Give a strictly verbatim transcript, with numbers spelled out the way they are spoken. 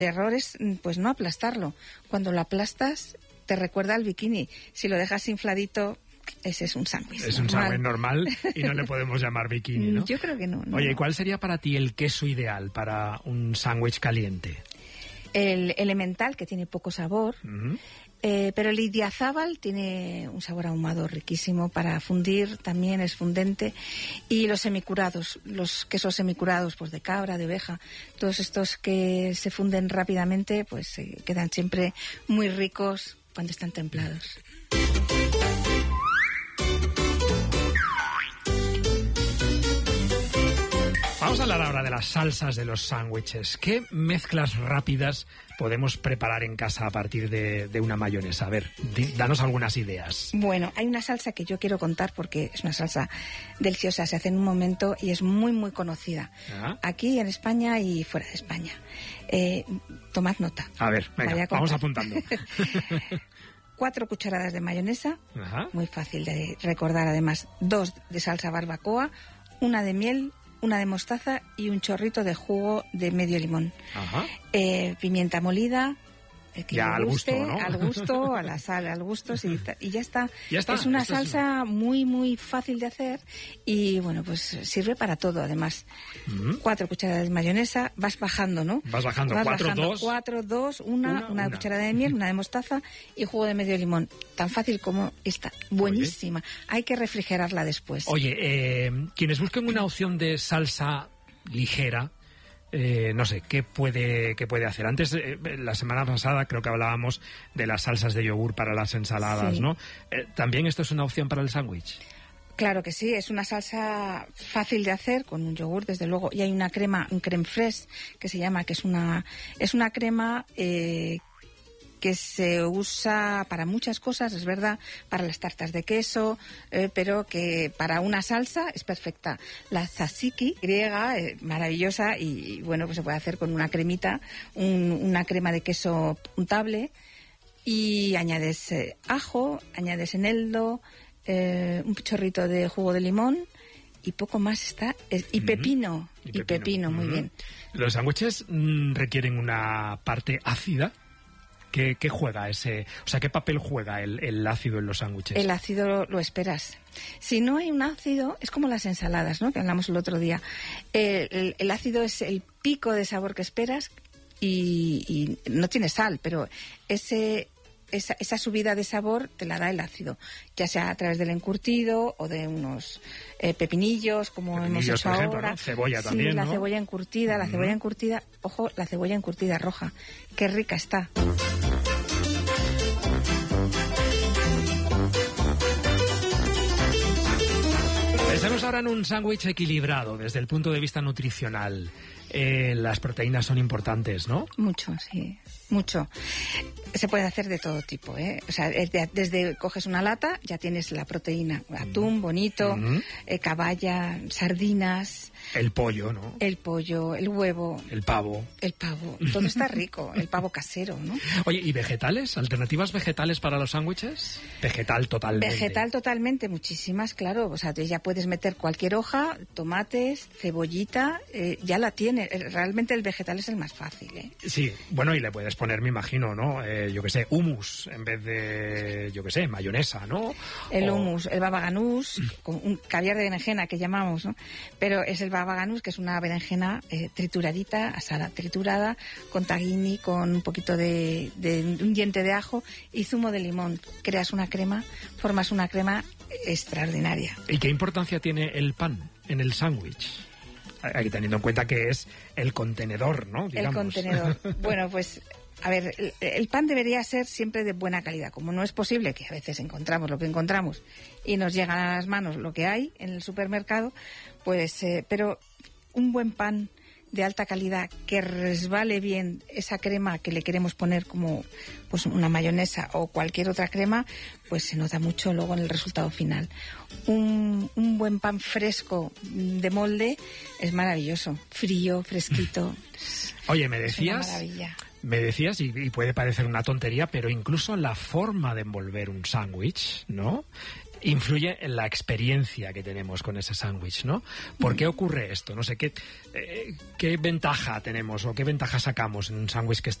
El error es pues no aplastarlo. Cuando lo aplastas te recuerda al bikini. Si lo dejas infladito, ese es un sándwich. Es un sándwich normal y no le podemos llamar bikini, ¿no? Yo creo que no. no Oye, ¿y no. cuál sería para ti el queso ideal para un sándwich caliente? El elemental, que tiene poco sabor. Uh-huh. Eh, pero el idiazábal tiene un sabor ahumado riquísimo para fundir, también es fundente. Y los semicurados, los quesos semicurados, pues de cabra, de oveja, todos estos que se funden rápidamente, pues eh, quedan siempre muy ricos cuando están templados. Vamos a hablar ahora de las salsas de los sándwiches. ¿Qué mezclas rápidas podemos preparar en casa a partir de, de una mayonesa? A ver, di, danos algunas ideas. Bueno, hay una salsa que yo quiero contar porque es una salsa deliciosa, se hace en un momento y es muy, muy conocida. ¿Ah? Aquí en España y fuera de España. Eh, tomad nota. A ver, venga, vamos apuntando. Cuatro cucharadas de mayonesa, Ajá. Muy fácil de recordar además. Dos de salsa barbacoa, una de miel, una de mostaza y un chorrito de jugo de medio limón. Ajá. Eh, pimienta molida, el que ya le guste, al gusto, ¿no? al gusto, a la sal, al gusto, sí, y ya está. Ya está. Es una Esto salsa es... muy, muy fácil de hacer y, bueno, pues sirve para todo, además. Uh-huh. Cuatro cucharadas de mayonesa, vas bajando, ¿no? Vas bajando, vas cuatro, bajando, dos. Cuatro, dos, una, una, una, una cucharada de miel, una de mostaza y jugo de medio limón. Tan fácil como esta, buenísima. Oye. Hay que refrigerarla después. Oye, eh, quienes busquen una opción de salsa ligera, Eh, no sé, ¿qué puede, qué puede hacer? Antes, eh, la semana pasada, creo que hablábamos de las salsas de yogur para las ensaladas, sí. ¿no? Eh, ¿También esto es una opción para el sándwich? Claro que sí, es una salsa fácil de hacer con un yogur, desde luego. Y hay una crema, un crème fraîche, que se llama, que es una, es una crema eh, que se usa para muchas cosas, es verdad, para las tartas de queso, eh, pero que para una salsa es perfecta. La tzatziki griega, eh, maravillosa, y, y bueno, pues se puede hacer con una cremita, un, una crema de queso untable, y añades eh, ajo, añades eneldo, eh, un chorrito de jugo de limón, y poco más está, es, y pepino, uh-huh. y pepino, y pepino uh-huh. muy bien. ¿Los sándwiches mmm, requieren una parte ácida? ¿Qué, ¿Qué juega ese, o sea, qué papel juega el, el ácido en los sándwiches? El ácido lo, lo esperas. Si no hay un ácido, es como las ensaladas, ¿no? Que hablamos el otro día. El, el, el ácido es el pico de sabor que esperas y, y no tiene sal, pero ese esa, esa subida de sabor te la da el ácido, ya sea a través del encurtido o de unos eh, pepinillos, como pepinillos, hemos hecho por ejemplo, ahora. ¿no? Cebolla sí, también, la ¿no? cebolla encurtida, la uh-huh. cebolla encurtida, ojo, la cebolla encurtida roja, qué rica está. Pensemos ahora en un sándwich equilibrado desde el punto de vista nutricional. Eh, las proteínas son importantes, ¿no? Mucho, sí, mucho. Se puede hacer de todo tipo, ¿eh? O sea, desde, desde coges una lata, ya tienes la proteína. Atún, bonito, uh-huh. eh, caballa, sardinas. El pollo, ¿no? El pollo, el huevo. El pavo. El pavo. Todo está rico. El pavo casero, ¿no? Oye, ¿y vegetales? ¿Alternativas vegetales para los sándwiches? Vegetal totalmente. Vegetal totalmente, muchísimas, claro. O sea, ya puedes meter cualquier hoja, tomates, cebollita, eh, ya la tienes. Realmente el vegetal es el más fácil, ¿eh? Sí, bueno, y le puedes poner, me imagino, ¿no? Eh, yo qué sé, hummus en vez de, yo qué sé, mayonesa, ¿no? El o... hummus, el baba ganús, con un caviar de berenjena que llamamos, ¿no? Pero es el baba ganús, que es una berenjena eh, trituradita, asada, triturada, con tahini, con un poquito de, de un diente de ajo y zumo de limón. Creas una crema, formas una crema extraordinaria. ¿Y qué importancia tiene el pan en el sándwich? Aquí teniendo en cuenta que es el contenedor, ¿no? Digamos. El contenedor. Bueno, pues, a ver, el, el pan debería ser siempre de buena calidad. Como no es posible, que a veces encontramos lo que encontramos y nos llegan a las manos lo que hay en el supermercado, pues, eh, pero un buen pan de alta calidad que resbale bien esa crema que le queremos poner como pues una mayonesa o cualquier otra crema, pues se nota mucho luego en el resultado final. Un, un buen pan fresco de molde es maravilloso, frío, fresquito. Oye, me decías, es una maravilla. me decías y, y puede parecer una tontería, pero incluso la forma de envolver un sándwich, ¿no?, influye en la experiencia que tenemos con ese sándwich, ¿no? ¿Por qué ocurre esto? No sé, ¿qué, eh, qué ventaja tenemos o qué ventaja sacamos en un sándwich que está